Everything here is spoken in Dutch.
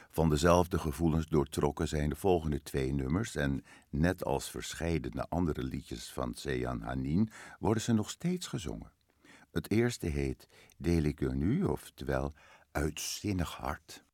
Van dezelfde gevoelens doortrokken zijn de volgende 2 nummers en net als verscheidene andere liedjes van Seyhan Hanin worden ze nog steeds gezongen. Het eerste heet Deli Gönül, oftewel Uitzinnig hart.